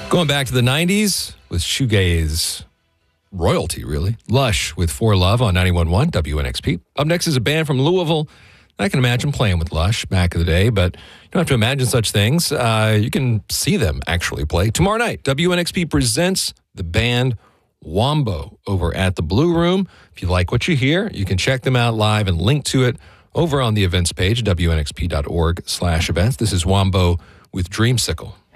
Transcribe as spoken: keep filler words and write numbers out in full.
Going back to the nineties with shoegaze royalty, really. Lush with For Love on ninety-one point one W N X P. Up next is a band from Louisville. I can imagine playing with Lush back in the day, but you don't have to imagine such things. Uh, you can see them actually play. Tomorrow night, W N X P presents the band Wombo over at the Blue Room. If you like what you hear, you can check them out live and link to it over on the events page, W N X P dot org slash events. This is Wombo with Dreamsicle.